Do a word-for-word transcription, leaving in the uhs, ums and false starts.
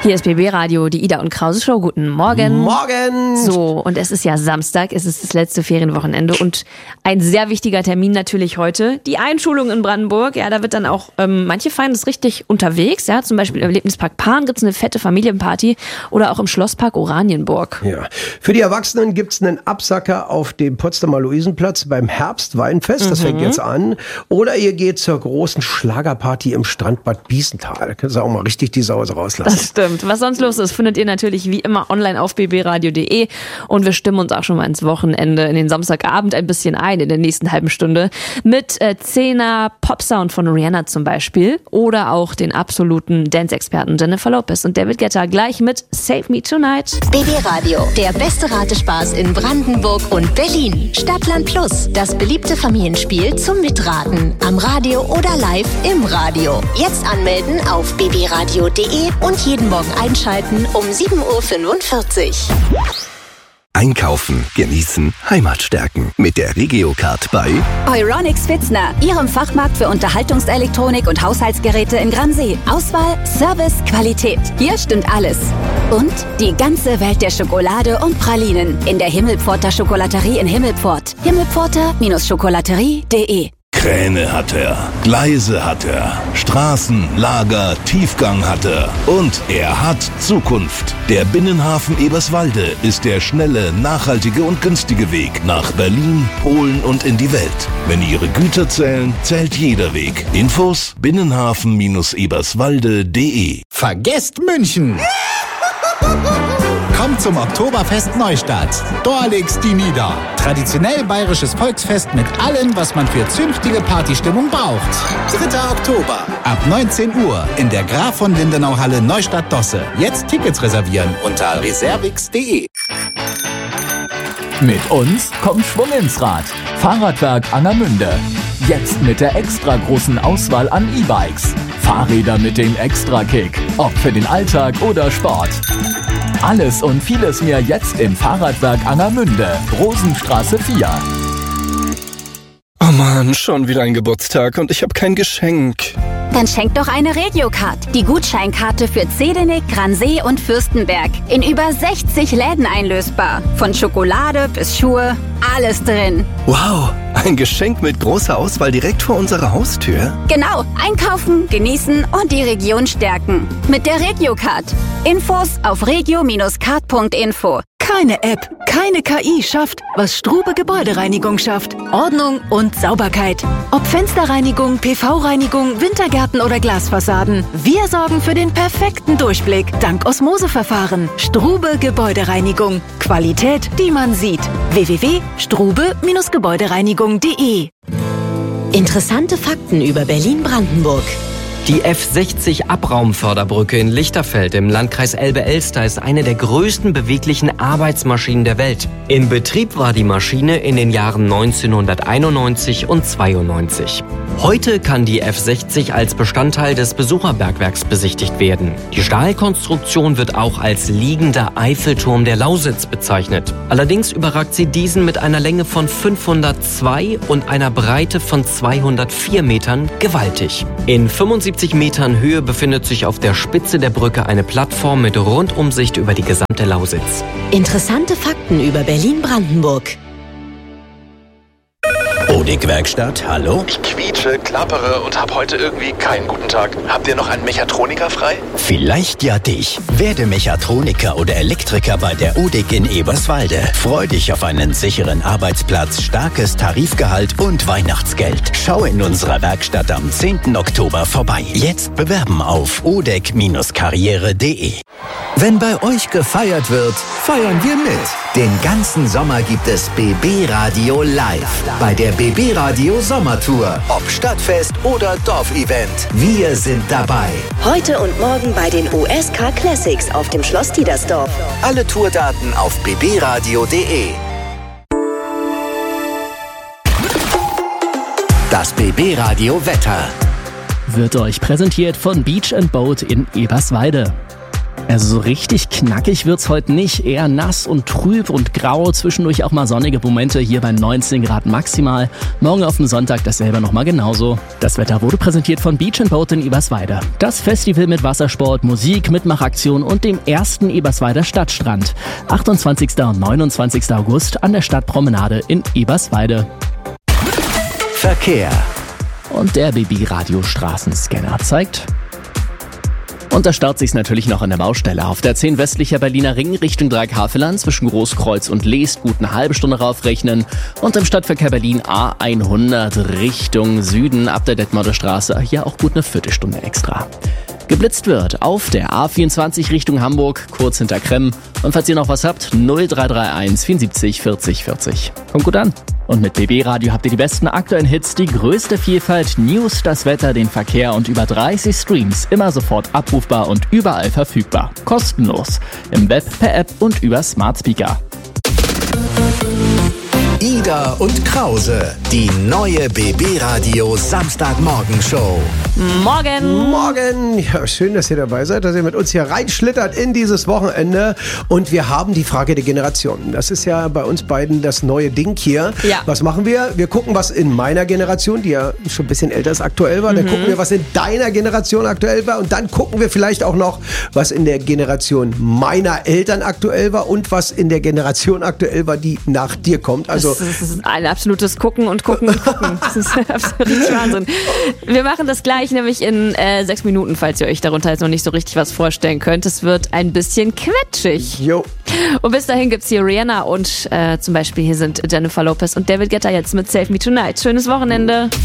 Hier ist B B Radio, die Ida und Krause Show. Guten Morgen. Morgen. So, und es ist ja Samstag, es ist das letzte Ferienwochenende und ein sehr wichtiger Termin natürlich heute, die Einschulung in Brandenburg. Ja, da wird dann auch, ähm, manche feiern das richtig unterwegs, ja, zum Beispiel im Erlebnispark Pan gibt's eine fette Familienparty oder auch im Schlosspark Oranienburg. Ja. Für die Erwachsenen gibt's einen Absacker auf dem Potsdamer Luisenplatz beim Herbstweinfest, das mhm. fängt jetzt an. Oder ihr geht zur großen Schlagerparty im Strandbad Biesenthal. Da könnt ihr auch mal richtig die Sause rauslassen. Das stimmt. Was sonst los ist, findet ihr natürlich wie immer online auf b b radio punkt d e und wir stimmen uns auch schon mal ins Wochenende, in den Samstagabend ein bisschen ein, in der nächsten halben Stunde mit äh, Zehner Popsound von Rihanna zum Beispiel oder auch den absoluten Dance-Experten Jennifer Lopez und David Guetta gleich mit Save Me Tonight. B B Radio, der beste Ratespaß in Brandenburg und Berlin. Stadtland Plus, das beliebte Familienspiel zum Mitraten. Am Radio oder live im Radio. Jetzt anmelden auf b b radio punkt d e und jeden Morgen einschalten um sieben Uhr fünfundvierzig. Einkaufen, genießen, Heimat stärken. Mit der Regiocard bei Euronics Pfitzner, Ihrem Fachmarkt für Unterhaltungselektronik und Haushaltsgeräte in Gransee. Auswahl, Service, Qualität. Hier stimmt alles. Und die ganze Welt der Schokolade und Pralinen in der Himmelpforter Schokolaterie in Himmelpfort. Himmelpforter Schokolaterie punkt d e. Kräne hat er, Gleise hat er, Straßen, Lager, Tiefgang hat er und er hat Zukunft. Der Binnenhafen Eberswalde ist der schnelle, nachhaltige und günstige Weg nach Berlin, Polen und in die Welt. Wenn Ihre Güter zählen, zählt jeder Weg. Infos binnenhafen eberswalde punkt d e. Vergesst München! Kommt zum Oktoberfest Neustadt. Dort legt's die nieder. Traditionell bayerisches Volksfest mit allem, was man für zünftige Partystimmung braucht. dritter Oktober. Ab neunzehn Uhr in der Graf von Lindenau Halle Neustadt-Dosse. Jetzt Tickets reservieren unter reservix punkt d e. Mit uns kommt Schwung ins Rad. Fahrradwerk Angermünde. Jetzt mit der extra großen Auswahl an E-Bikes. Fahrräder mit dem Extra-Kick. Ob für den Alltag oder Sport. Alles und vieles mehr jetzt im Fahrradwerk Angermünde. Rosenstraße vier. Oh Mann, schon wieder ein Geburtstag und ich habe kein Geschenk. Dann schenkt doch eine Regiocard. Die Gutscheinkarte für Zedenick, Gransee und Fürstenberg. In über sechzig Läden einlösbar. Von Schokolade bis Schuhe, alles drin. Wow, ein Geschenk mit großer Auswahl direkt vor unserer Haustür? Genau, einkaufen, genießen und die Region stärken. Mit der Regiocard. Infos auf regio Bindestrich card punkt info. Keine App, keine K I schafft, was Strube Gebäudereinigung schafft. Ordnung und Sauberkeit. Ob Fensterreinigung, P V-Reinigung, Wintergärten oder Glasfassaden. Wir sorgen für den perfekten Durchblick dank Osmoseverfahren. Strube Gebäudereinigung. Qualität, die man sieht. w w w punkt strube Gebäudereinigung punkt d e. Interessante Fakten über Berlin-Brandenburg. Die F sechzig Abraumförderbrücke in Lichterfeld im Landkreis Elbe-Elster ist eine der größten beweglichen Arbeitsmaschinen der Welt. In Betrieb war die Maschine in den Jahren neunzehnhunderteinundneunzig und zweiundneunzig. Heute kann die F sechzig als Bestandteil des Besucherbergwerks besichtigt werden. Die Stahlkonstruktion wird auch als liegender Eiffelturm der Lausitz bezeichnet. Allerdings überragt sie diesen mit einer Länge von fünfhundertzwei und einer Breite von zweihundertvier Metern gewaltig. In fünfundsiebzig Metern Höhe befindet sich auf der Spitze der Brücke eine Plattform mit Rundumsicht über die gesamte Lausitz. Interessante Fakten über Berlin-Brandenburg. Odig-Werkstatt, hallo? Ich quietsche, klappere und habe heute irgendwie keinen guten Tag. Habt ihr noch einen Mechatroniker frei? Vielleicht ja dich. Werde Mechatroniker oder Elektriker bei der Odig in Eberswalde. Freu dich auf einen sicheren Arbeitsplatz, starkes Tarifgehalt und Weihnachtsgeld. Schau in unserer Werkstatt am zehnten Oktober vorbei. Jetzt bewerben auf odig karriere punkt d e. Wenn bei euch gefeiert wird, feiern wir mit. Den ganzen Sommer gibt es B B Radio live. Bei der B B Radio Sommertour. Ob Stadtfest oder Dorfevent. Wir sind dabei. Heute und morgen bei den U S K Classics auf dem Schloss Diedersdorf. Alle Tourdaten auf b b radio punkt d e. Das B B Radio Wetter wird euch präsentiert von Beach and Boat in Eberswalde. Also so richtig knackig wird's heute nicht. Eher nass und trüb und grau. Zwischendurch auch mal sonnige Momente hier bei neunzehn Grad maximal. Morgen auf dem Sonntag dasselbe nochmal genauso. Das Wetter wurde präsentiert von Beach and Boat in Eberswalde. Das Festival mit Wassersport, Musik, Mitmachaktion und dem ersten Eberswalder Stadtstrand. achtundzwanzigsten und neunundzwanzigsten August an der Stadtpromenade in Eberswalde. Verkehr. Und der B B-Radio Straßenscanner zeigt... Und da staut sich's natürlich noch an der Baustelle. Auf der zehn westlicher Berliner Ring Richtung Dreieckhavelland zwischen Großkreuz und Leest gut eine halbe Stunde raufrechnen. Und im Stadtverkehr Berlin A hundert Richtung Süden ab der Detmolder Straße ja auch gut eine Viertelstunde extra. Geblitzt wird auf der A vierundzwanzig Richtung Hamburg, kurz hinter Kremm. Und falls ihr noch was habt, null drei drei eins vierundsiebzig vierzig vierzig. Kommt gut an. Und mit B B Radio habt ihr die besten aktuellen Hits, die größte Vielfalt, News, das Wetter, den Verkehr und über dreißig Streams. Immer sofort abrufbar und überall verfügbar. Kostenlos. Im Web, per App und über Smart Speaker. Ida und Krause, die neue B B-Radio Samstagmorgen-Show. Morgen! Morgen! Ja, schön, dass ihr dabei seid, dass ihr mit uns hier reinschlittert in dieses Wochenende. Und wir haben die Frage der Generation. Das ist ja bei uns beiden das neue Ding hier. Ja. Was machen wir? Wir gucken, was in meiner Generation, die ja schon ein bisschen älter ist, aktuell war. Dann Mhm. gucken wir, was in deiner Generation aktuell war. Und dann gucken wir vielleicht auch noch, was in der Generation meiner Eltern aktuell war und was in der Generation aktuell war, die nach dir kommt. Also das, das ist ein absolutes Gucken und Gucken und Gucken. Das ist absolut Wahnsinn. Wir machen das gleich, nämlich in äh, sechs Minuten, falls ihr euch darunter jetzt noch nicht so richtig was vorstellen könnt. Es wird ein bisschen quetschig. Jo. Und bis dahin gibt's hier Rihanna und äh, zum Beispiel hier sind Jennifer Lopez und David Guetta jetzt mit Save Me Tonight. Schönes Wochenende.